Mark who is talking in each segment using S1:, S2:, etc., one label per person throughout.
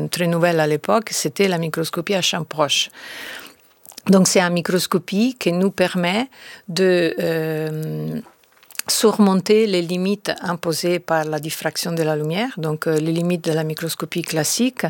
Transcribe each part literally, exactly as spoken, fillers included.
S1: très nouvelle à l'époque, c'était la microscopie à champ proche. Donc, c'est une microscopie qui nous permet de euh, surmonter les limites imposées par la diffraction de la lumière, donc euh, les limites de la microscopie classique.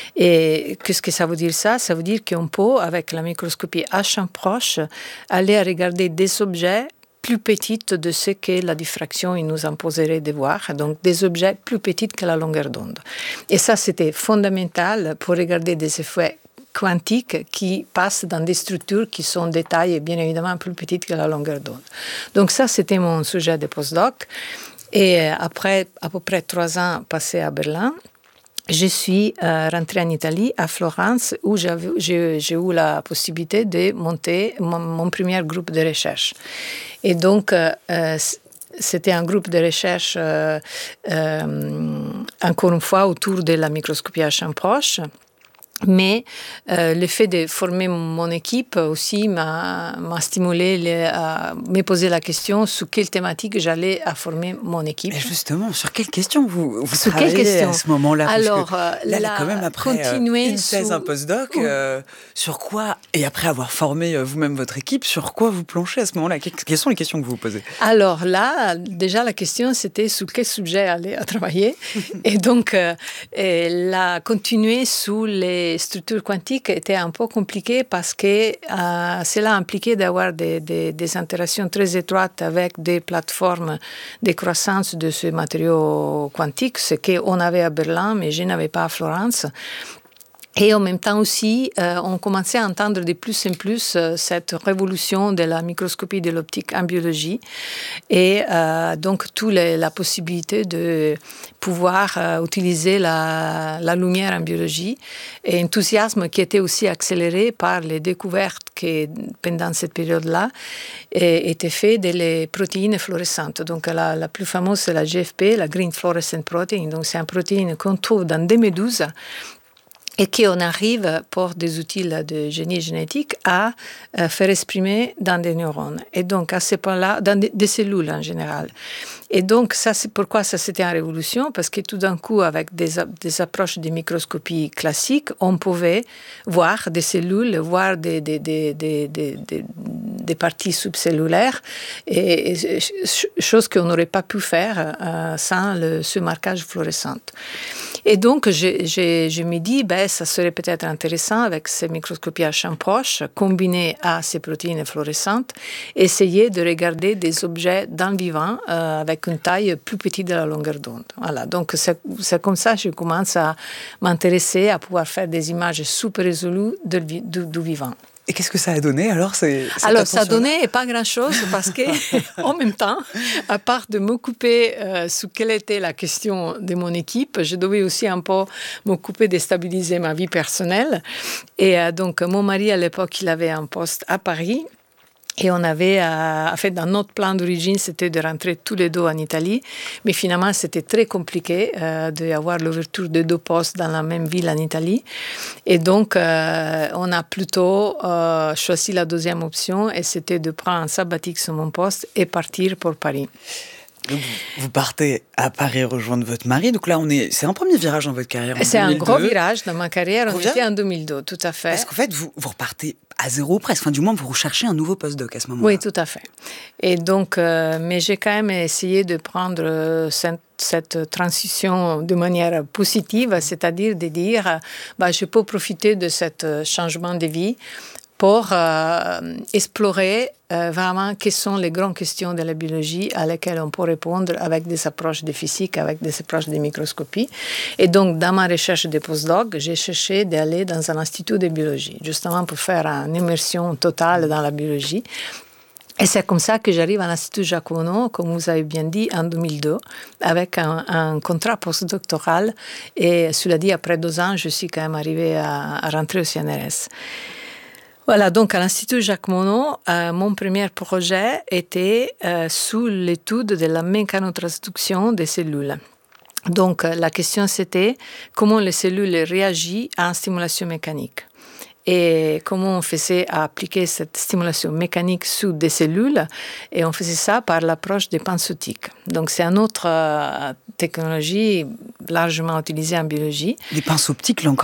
S1: Et qu'est-ce que ça veut dire ça? Ça veut dire qu'on peut, avec la microscopie à champ proche, aller regarder des objets plus petites de ce que la diffraction il nous imposerait de voir, donc des objets plus petits que la longueur d'onde. Et ça, c'était fondamental pour regarder des effets quantiques qui passent dans des structures qui sont des tailles bien évidemment plus petites que la longueur d'onde. Donc ça, c'était mon sujet de postdoc. Et après à peu près trois ans passés à Berlin, je suis euh, rentrée en Italie, à Florence, où j'avais, j'ai, j'ai eu la possibilité de monter mon, mon premier groupe de recherche. Et donc, euh, c'était un groupe de recherche, euh, euh, encore une fois, autour de la microscopie à champ proche. Mais euh, le fait de former mon équipe aussi m'a, m'a stimulé les, à me poser la question sur quelle thématique j'allais à former mon équipe.
S2: Et justement, sur quelle question vous, vous
S1: sur
S2: travaillez
S1: quelle question?
S2: À ce moment-là?
S1: Alors,
S2: parce que là, là, quand même, après
S1: continuer
S2: une thèse,
S1: sous...
S2: un postdoc, euh, sur quoi, et après avoir formé vous-même votre équipe, sur quoi vous planchez à ce moment-là? Quelles sont les questions que vous vous posez?
S1: Alors là, déjà, la question, c'était sur quel sujet aller à travailler. Et donc, euh, et là, continuer sous les structures quantiques était un peu compliqué parce que euh, cela impliquait d'avoir des, des, des interactions très étroites avec des plateformes de croissance de ces matériaux quantiques, ce qu'on avait à Berlin, mais je n'avais pas à Florence. Et en même temps aussi, euh, on commençait à entendre de plus en plus euh, cette révolution de la microscopie de l'optique en biologie et euh, donc toute la possibilité de pouvoir euh, utiliser la, la lumière en biologie et enthousiasme qui était aussi accéléré par les découvertes qui, pendant cette période-là, étaient faites des protéines fluorescentes. Donc la, la plus fameuse, c'est la G F P, la Green Fluorescent Protein. Donc c'est une protéine qu'on trouve dans des méduses et qu'on arrive, pour des outils de génie génétique, à euh, faire exprimer dans des neurones. Et donc, à ce point-là, dans des, des cellules en général. Et donc, ça, c'est pourquoi ça, c'était une révolution, parce que tout d'un coup, avec des, des approches de microscopie classique, on pouvait voir des cellules, voir des, des, des, des, des, des, des parties subcellulaires, et, et chose qu'on n'aurait pas pu faire euh, sans le, ce marquage fluorescent. Et donc, je, je, je me dis, ben, ça serait peut-être intéressant, avec ces microscopies à champ proche, combinées à ces protéines fluorescentes, essayer de regarder des objets dans le vivant euh, avec une taille plus petite de la longueur d'onde. Voilà. Donc, c'est, c'est comme ça que je commence à m'intéresser à pouvoir faire des images super résolues de, du, du vivant.
S2: Et qu'est-ce que ça a donné alors c'est,
S1: Alors, ça a donné pas grand-chose parce que, en même temps, à part de m'occuper euh, sur quelle était la question de mon équipe, je devais aussi un peu m'occuper de stabiliser ma vie personnelle. Et euh, donc, mon mari, à l'époque, il avait un poste à Paris. Et on avait, euh, en fait, dans notre plan d'origine, c'était de rentrer tous les deux en Italie. Mais finalement, c'était très compliqué euh, d'avoir l'ouverture de deux postes dans la même ville en Italie. Et donc, euh, on a plutôt euh, choisi la deuxième option, et c'était de prendre un sabbatique sur mon poste et partir pour Paris.
S2: Donc, vous partez à Paris rejoindre votre mari. Donc là, on est, c'est un premier virage dans votre carrière. En
S1: c'est
S2: deux mille deux.
S1: Un gros virage dans ma carrière.
S2: Gros
S1: on était en deux mille deux, tout à fait.
S2: Parce qu'en fait, vous, vous repartez à zéro presque. Enfin, du moins, vous recherchez un nouveau postdoc à ce moment-là.
S1: Oui, tout à fait. Et donc, euh, mais j'ai quand même essayé de prendre euh, cette, cette transition de manière positive, c'est-à-dire de dire, bah, je peux profiter de ce changement de vie pour euh, explorer euh, vraiment quelles sont les grandes questions de la biologie à lesquelles on peut répondre avec des approches de physique, avec des approches de microscopie. Et donc, dans ma recherche de postdoc, j'ai cherché d'aller dans un institut de biologie, justement pour faire une immersion totale dans la biologie. Et c'est comme ça que j'arrive à l'Institut Jacques Monod, comme vous avez bien dit, en deux mille deux, avec un, un contrat postdoctoral. Et cela dit, après deux ans, je suis quand même arrivée à, à rentrer au C N R S. Voilà, donc à l'Institut Jacques Monod, euh, mon premier projet était euh, sous l'étude de la mécanotransduction des cellules. Donc la question c'était comment les cellules réagissent à une stimulation mécanique. Et comment on faisait à appliquer cette stimulation mécanique sur des cellules. Et on faisait ça par l'approche des pinces optiques. Donc, c'est une autre euh, technologie largement utilisée en biologie.
S2: Des pinces optiques, là encore,